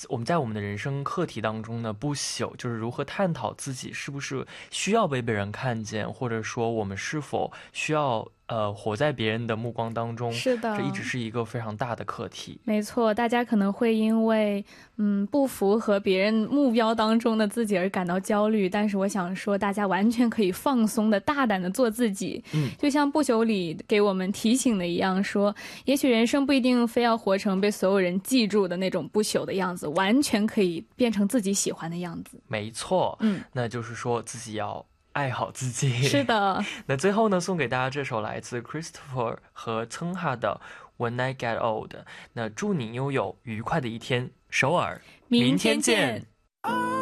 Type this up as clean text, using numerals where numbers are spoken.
我们在我们的人生课题当中呢，不朽就是如何探讨自己是不是需要被别人看见，或者说我们是否需要活在别人的目光当中， 是的， 这一直是一个非常大的课题。 没错，大家可能会因为不符合别人目标当中的自己而感到焦虑，但是我想说，大家完全可以放松的、大胆的做自己。就像不朽里给我们提醒的一样，说，也许人生不一定非要活成被所有人记住的那种不朽的样子，完全可以变成自己喜欢的样子。 没错，那就是说自己要爱好自己。 是的。 那最后呢，送给大家这首来自 Christopher 和曾哈的 When I Get Old。 那祝你拥有愉快的一天，首尔， 明天见。